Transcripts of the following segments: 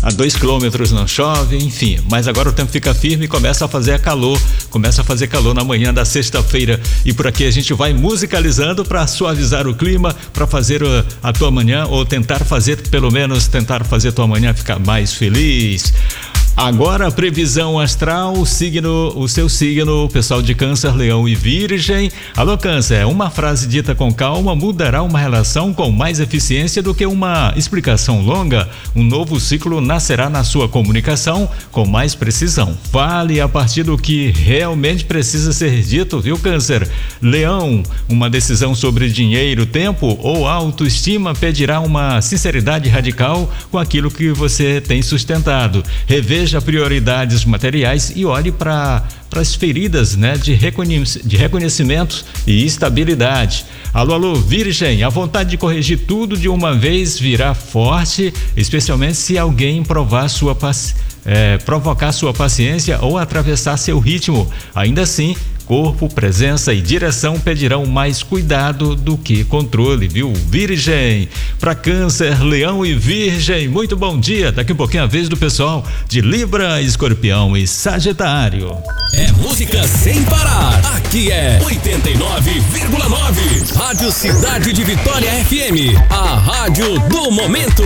a 2 quilômetros não chove, enfim. Mas agora o tempo fica firme e começa a fazer calor na manhã da sexta-feira. E por aqui a gente vai musicalizando para suavizar o clima, para fazer a tua manhã, ou pelo menos tentar fazer a tua manhã ficar mais feliz. Agora a previsão astral, o seu signo, pessoal de Câncer, Leão e Virgem. Alô Câncer, uma frase dita com calma mudará uma relação com mais eficiência do que uma explicação longa. Um novo ciclo nascerá na sua comunicação com mais precisão. Fale a partir do que realmente precisa ser dito, viu Câncer? Leão, uma decisão sobre dinheiro, tempo ou autoestima pedirá uma sinceridade radical com aquilo que você tem sustentado. Reveja prioridades materiais e olhe para as feridas, né, de reconhecimento e estabilidade. Alô, Virgem, a vontade de corrigir tudo de uma vez virá forte, especialmente se alguém provocar sua paciência ou atravessar seu ritmo. Ainda assim, corpo, presença e direção pedirão mais cuidado do que controle, viu? Virgem, para Câncer, Leão e Virgem, muito bom dia. Daqui um pouquinho a vez do pessoal de Libra, Escorpião e Sagitário. É música sem parar. Aqui é 89,9. Rádio Cidade de Vitória FM, a rádio do momento.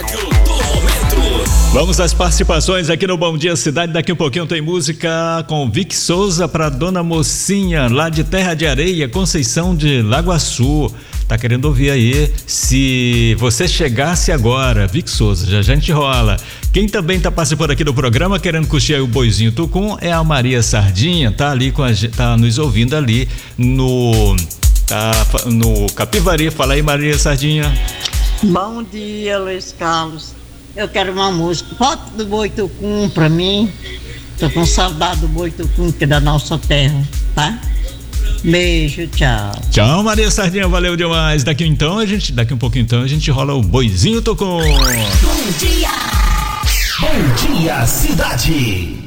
Vamos às participações aqui no Bom Dia Cidade. Daqui um pouquinho tem música com Vic Souza para Dona Mocinha, lá de Terra de Areia, Conceição de Lagoaçu. Tá querendo ouvir aí? Se você chegasse agora, Vic Souza, já a gente rola. Quem também tá participando aqui do programa, querendo curtir aí o Boizinho Tucum, é a Maria Sardinha, tá ali com a gente, tá nos ouvindo ali no Capivari. Fala aí, Maria Sardinha. Bom dia, Luiz Carlos. Eu quero uma música. Bota do Boi Tucum pra mim. Tô com saudade do Boi Tucum, que é da nossa terra, tá? Beijo, tchau. Tchau, Maria Sardinha, valeu demais. Daqui um pouquinho a gente rola o Boizinho Tucum. Bom dia! Bom dia, cidade!